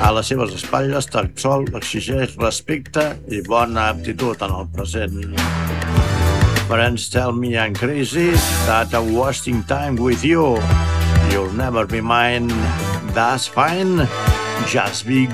A les seves espatlles tan sol exigeix respecte i bona aptitud en el present. Friends tell me I'm crazy, that I'm wasting time with you. You'll never be mine, that's fine, just be